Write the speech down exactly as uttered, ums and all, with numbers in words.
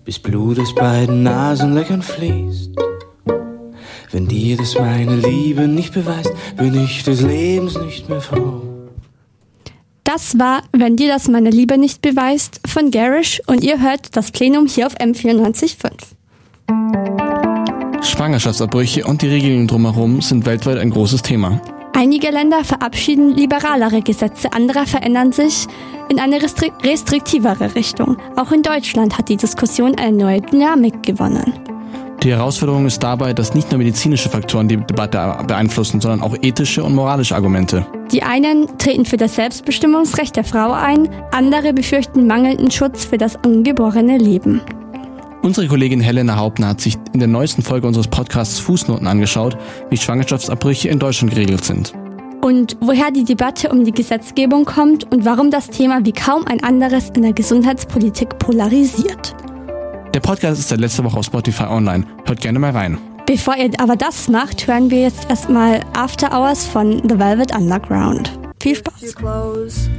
bis Blut aus beiden Nasenlöchern fließt. Wenn dir das meine Liebe nicht beweist, bin ich des Lebens nicht mehr froh. Das war Wenn dir das meine Liebe nicht beweist von Garish und ihr hört das Plenum hier auf M vierundneunzig Komma fünf. Schwangerschaftsabbrüche und die Regelungen drumherum sind weltweit ein großes Thema. Einige Länder verabschieden liberalere Gesetze, andere verändern sich in eine restri- restriktivere Richtung. Auch in Deutschland hat die Diskussion eine neue Dynamik gewonnen. Die Herausforderung ist dabei, dass nicht nur medizinische Faktoren die Debatte beeinflussen, sondern auch ethische und moralische Argumente. Die einen treten für das Selbstbestimmungsrecht der Frau ein, andere befürchten mangelnden Schutz für das ungeborene Leben. Unsere Kollegin Helena Hauptner hat sich in der neuesten Folge unseres Podcasts Fußnoten angeschaut, wie Schwangerschaftsabbrüche in Deutschland geregelt sind. Und woher die Debatte um die Gesetzgebung kommt und warum das Thema wie kaum ein anderes in der Gesundheitspolitik polarisiert. Der Podcast ist seit letzter Woche auf Spotify online. Hört gerne mal rein. Bevor ihr aber das macht, hören wir jetzt erstmal After Hours von The Velvet Underground. Viel Spaß!